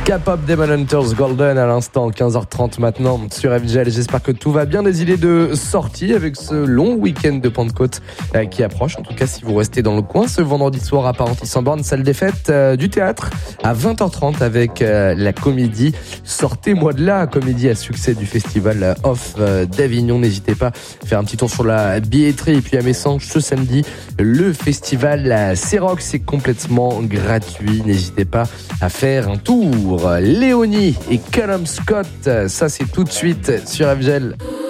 K-pop Demon Hunters Golden à l'instant, 15h30 maintenant sur FGL. J'espère que tout va bien. Des idées de sortie avec ce long week-end de Pentecôte qui approche. En tout cas, si vous restez dans le coin, ce vendredi soir à Parentis-en-Born, salle des fêtes du théâtre à 20h30 avec la comédie Sortez-moi de là, comédie à succès du festival Off d'Avignon. N'hésitez pas à faire un petit tour sur la billetterie. Et puis à Messanges ce samedi, le festival C-Rock, c'est complètement gratuit. N'hésitez pas à faire un tour. Léonie et Callum Scott, ça c'est tout de suite sur FGL.